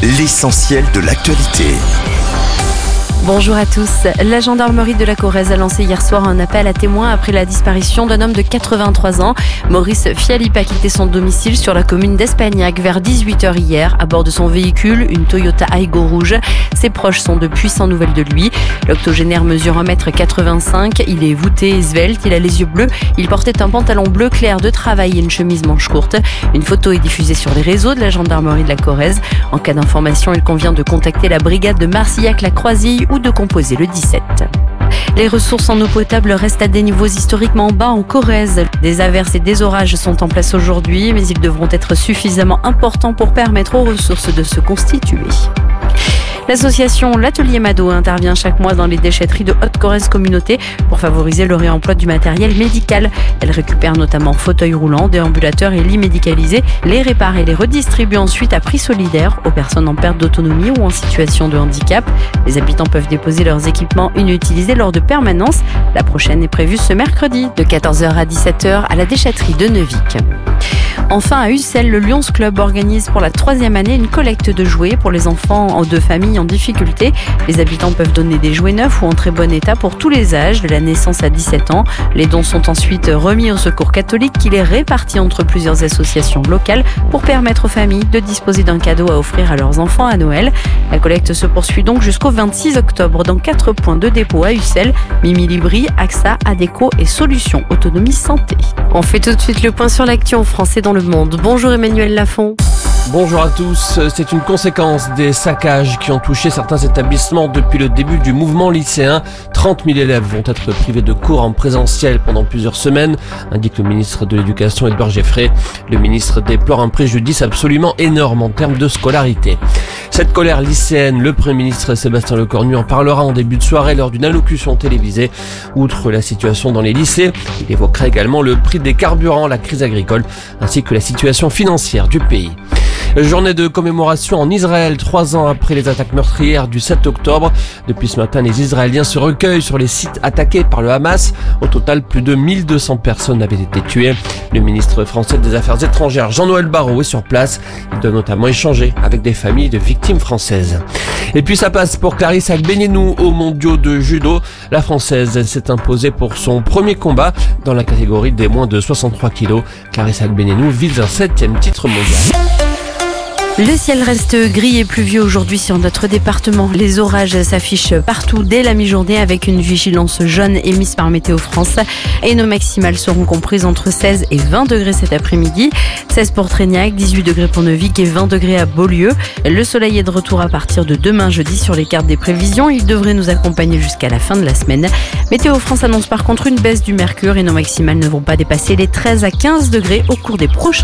l'essentiel de l'actualité. Bonjour à tous. La gendarmerie de la Corrèze a lancé hier soir un appel à témoins après la disparition d'un homme de 83 ans. Maurice Fialip a quitté son domicile sur la commune d'Espagnac vers 18h hier à bord de son véhicule, une Toyota Aygo rouge. Ses proches sont depuis sans nouvelles de lui. L'octogénaire mesure 1,85 m. Il est voûté et svelte. Il a les yeux bleus. Il portait un pantalon bleu clair de travail et une chemise manche courte. Une photo est diffusée sur les réseaux de la gendarmerie de la Corrèze. En cas d'information, il convient de contacter la brigade de Marcillac-la-Croisille ou de composer le 17. Les ressources en eau potable restent à des niveaux historiquement bas en Corrèze. Des averses et des orages sont en place aujourd'hui, mais ils devront être suffisamment importants pour permettre aux ressources de se constituer. L'association L'Atelier Mado intervient chaque mois dans les déchetteries de Haute-Corrèze Communauté pour favoriser le réemploi du matériel médical. Elle récupère notamment fauteuils roulants, déambulateurs et lits médicalisés, les répare et les redistribue ensuite à prix solidaire aux personnes en perte d'autonomie ou en situation de handicap. Les habitants peuvent déposer leurs équipements inutilisés lors de permanences. La prochaine est prévue ce mercredi de 14h à 17h à la déchetterie de Neuvic. Enfin, à Ussel, le Lions Club organise pour la 3e année une collecte de jouets pour les enfants de familles en difficulté. Les habitants peuvent donner des jouets neufs ou en très bon état pour tous les âges, de la naissance à 17 ans. Les dons sont ensuite remis au Secours catholique qui les répartit entre plusieurs associations locales pour permettre aux familles de disposer d'un cadeau à offrir à leurs enfants à Noël. La collecte se poursuit donc jusqu'au 26 octobre dans 4 points de dépôt à Ussel, Mimi Libri, AXA, Adéco et Solutions Autonomie Santé. On fait tout de suite le point sur l'actu en France et dans le monde. Bonjour Emmanuel Lafont. Bonjour à tous. C'est une conséquence des saccages qui ont touché certains établissements depuis le début du mouvement lycéen. 30 000 élèves vont être privés de cours en présentiel pendant plusieurs semaines, indique le ministre de l'Éducation Édouard Geoffrey. Le ministre déplore un préjudice absolument énorme en termes de scolarité. Cette colère lycéenne, le Premier ministre Sébastien Lecornu en parlera en début de soirée lors d'une allocution télévisée. Outre la situation dans les lycées, il évoquera également le prix des carburants, la crise agricole, ainsi que la situation financière du pays. Journée de commémoration en Israël, 3 ans après les attaques meurtrières du 7 octobre. Depuis ce matin, les Israéliens se recueillent sur les sites attaqués par le Hamas. Au total, plus de 1200 personnes avaient été tuées. Le ministre français des Affaires étrangères, Jean-Noël Barrot, est sur place. Il doit notamment échanger avec des familles de victimes françaises. Et puis ça passe pour Clarissa Agbenienou aux mondiaux de judo. La Française s'est imposée pour son premier combat dans la catégorie des moins de 63 kilos. Clarissa Agbenienou vise un 7e titre mondial. Le ciel reste gris et pluvieux aujourd'hui sur notre département. Les orages s'affichent partout dès la mi-journée avec une vigilance jaune émise par Météo France. Et nos maximales seront comprises entre 16 et 20 degrés cet après-midi. 16 pour Tréniac, 18 degrés pour Neuvic et 20 degrés à Beaulieu. Le soleil est de retour à partir de demain jeudi sur les cartes des prévisions. Il devrait nous accompagner jusqu'à la fin de la semaine. Météo France annonce par contre une baisse du mercure et nos maximales ne vont pas dépasser les 13 à 15 degrés au cours des prochains